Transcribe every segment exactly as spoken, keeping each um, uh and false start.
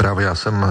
Právě já jsem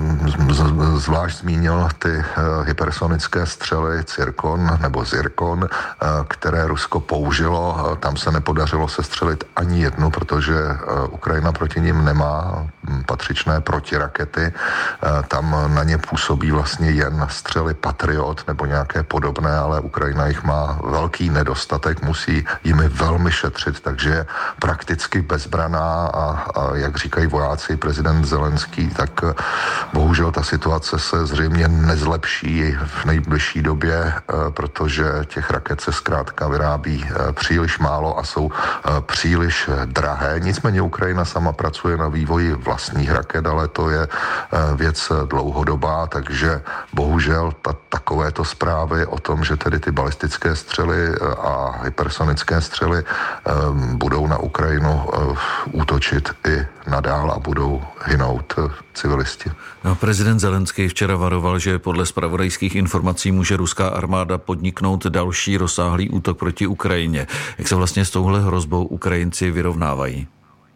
zvlášť zmínil ty hypersonické střely Zirkon nebo Zirkon, které Rusko použilo. Tam se nepodařilo sestřelit ani jednu, protože Ukrajina proti nim nemá patřičné protirakety. Tam na ně působí vlastně jen střely Patriot nebo nějaké podobné, ale Ukrajina jich má velký nedostatek, musí jimi velmi šetřit, takže prakticky bezbraná a, a jak říkají vojáci, prezident Zelenský, tak bohužel ta situace se zřejmě nezlepší v nejbližší době, protože těch raket se zkrátka vyrábí příliš málo a jsou příliš drahé. Nicméně Ukrajina sama pracuje na vývoji vlastních raket, ale to je věc dlouhodobá, takže bohužel ta, takovéto zprávy o tom, že tedy ty balistické střely a hypersonické střely budou na Ukrajinu útočit i nadál a budou hynout civilisti. No, prezident Zelenský včera varoval, že podle zpravodajských informací může ruská armáda podniknout další rozsáhlý útok proti Ukrajině. Jak se vlastně s touhle hrozbou Ukrajinci vyrovnávají?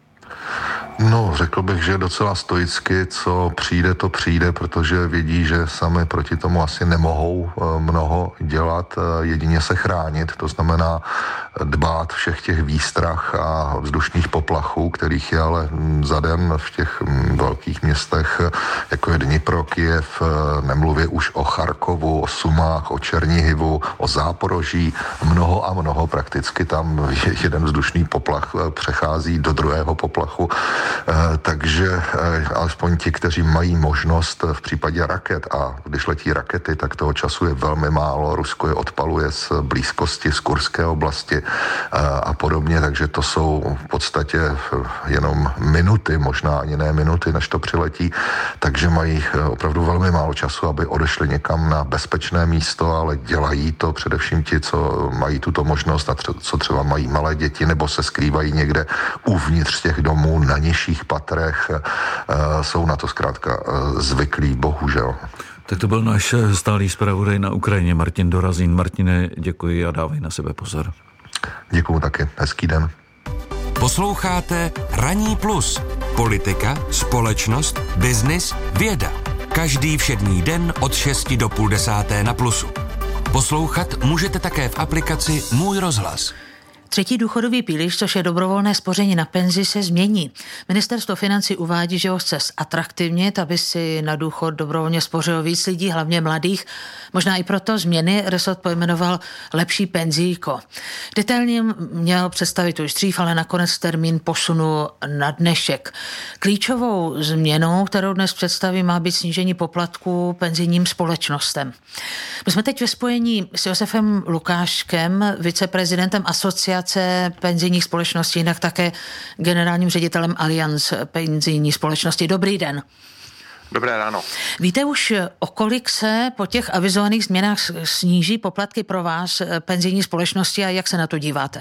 No, řekl bych, že docela stoicky, co přijde, to přijde, protože vědí, že sami proti tomu asi nemohou mnoho dělat, jedině se chránit, to znamená dbát všech těch výstrah a vzdušných poplachů, kterých je ale za den v těch velkých městech, jako je Dnipro, Kyjev, nemluvě už o Charkovu, o Sumách, o Černihivu, o Záporoží, mnoho a mnoho, prakticky tam jeden vzdušný poplach přechází do druhého poplachu. Takže alespoň ti, kteří mají možnost v případě raket, a když letí rakety, tak toho času je velmi málo, Rusko je odpaluje z blízkosti, z Kurské oblasti a podobně, takže to jsou v podstatě jenom minuty, možná ani ne minuty, než to přiletí, takže mají opravdu velmi málo času, aby odešli někam na bezpečné místo, ale dělají to především ti, co mají tuto možnost a co třeba mají malé děti nebo se skrývají někde uvnitř těch domů na nižších patrech, jsou na to zkrátka zvyklí, bohužel. Tak to byl náš stálý zpravodaj na Ukrajině Martin Dorazín. Martine, děkuji a dávej na sebe pozor. Děkuju taky. Hezký den. Posloucháte Ranní plus. Politika, společnost, biznis, věda. Každý všední den od šesti do půl desáté na Plusu. Poslouchat můžete také v aplikaci Můj rozhlas. Třetí důchodový pilíř, což je dobrovolné spoření na penzi, se změní. Ministerstvo financí uvádí, že ho chce zatraktivnit, aby si na důchod dobrovolně spořilo víc lidí, hlavně mladých. Možná i proto změny resort pojmenoval lepší penzíko. Detailně měl představit už dřív, ale nakonec termín posunu na dnešek. Klíčovou změnou, kterou dnes představí, má být snížení poplatků penzijním společnostem. My jsme teď ve spojení s Josefem Lukáškem, viceprezidentem asociace penzijních společností, jinak také generálním ředitelem Allianz penzijní společnosti. Dobrý den. Dobré ráno. Víte už, o kolik se po těch avizovaných změnách sníží poplatky pro vás penzijní společnosti a jak se na to díváte?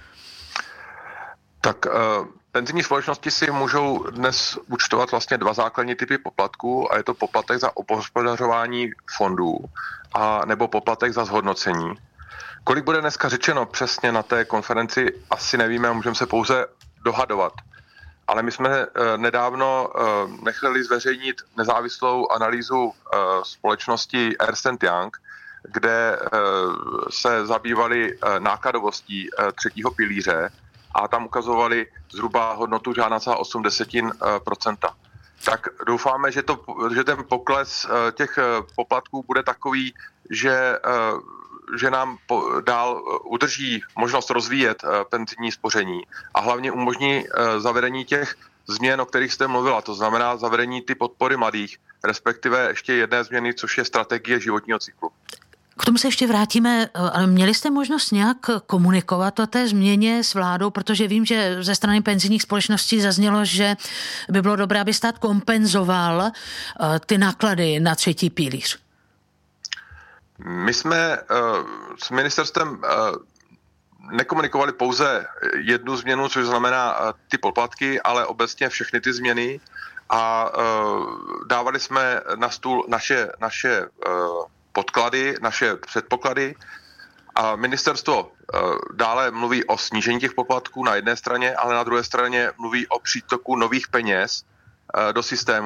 Tak uh, penzijní společnosti si můžou dnes účtovat vlastně dva základní typy poplatků a je to poplatek za obhospodařování fondů a nebo poplatek za zhodnocení. Kolik bude dneska řečeno přesně na té konferenci, asi nevíme a můžeme se pouze dohadovat. Ale my jsme nedávno nechali zveřejnit nezávislou analýzu společnosti Ernst and Young, kde se zabývali nákladovostí třetího pilíře a tam ukazovali zhruba hodnotu žádná celá osm desetin procenta. Tak doufáme, že, to, že ten pokles těch poplatků bude takový, že že nám dál udrží možnost rozvíjet penzijní spoření a hlavně umožní zavedení těch změn, o kterých jste mluvila, to znamená zavedení ty podpory mladých, respektive ještě jedné změny, což je strategie životního cyklu. K tomu se ještě vrátíme, ale měli jste možnost nějak komunikovat o té změně s vládou, protože vím, že ze strany penzijních společností zaznělo, že by bylo dobré, aby stát kompenzoval ty náklady na třetí pilíř. My jsme uh, s ministerstvem uh, nekomunikovali pouze jednu změnu, což znamená uh, ty poplatky, ale obecně všechny ty změny a uh, dávali jsme na stůl naše, naše uh, podklady, naše předpoklady a ministerstvo uh, dále mluví o snížení těch poplatků na jedné straně, ale na druhé straně mluví o přítoku nových peněz uh, do systému.